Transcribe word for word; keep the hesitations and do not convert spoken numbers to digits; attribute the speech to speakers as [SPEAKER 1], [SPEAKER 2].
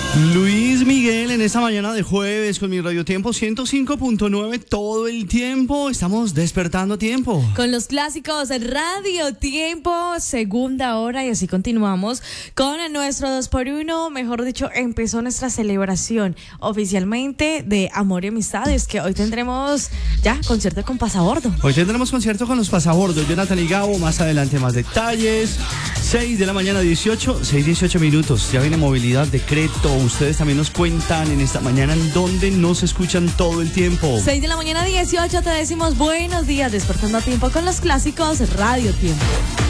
[SPEAKER 1] Luis Miguel en esta mañana de jueves con mi Radio Tiempo ciento cinco punto nueve todo el tiempo. Estamos despertando a tiempo.
[SPEAKER 2] Con los clásicos Radio Tiempo, segunda hora, y así continuamos con nuestro dos por uno. Mejor dicho, empezó nuestra celebración oficialmente de Amor y Amistades, que hoy tendremos ya concierto con Pasabordo.
[SPEAKER 1] Hoy tendremos concierto con los Pasabordo. Jonathan y Gabo, más adelante más detalles. seis de la mañana, dieciocho, seis dieciocho minutos. Ya viene Movilidad Decreto. Ustedes también nos cuentan en esta mañana en dónde nos escuchan todo el tiempo.
[SPEAKER 2] seis de la mañana, dieciocho, te decimos buenos días, despertando a tiempo con los clásicos Radio Tiempo.